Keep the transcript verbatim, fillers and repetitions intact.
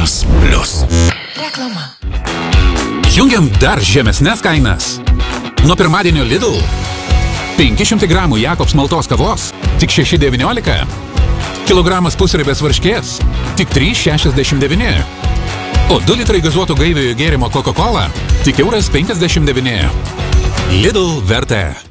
Erasmus Plus. Reklama. Jungiam dar žemesnes kainas. Nuo pirmadienio Lidl. penki šimtai gramų Jakobs maltos kavos, tik šeši devyniolika. Kilogramas pusriebės varškės, tik trys šešiasdešimt devyni. O du litrai gazuoto gaiviojo gėrimo Coca-Cola, tik euras penkiasdešimt devyni. Lidl vertė.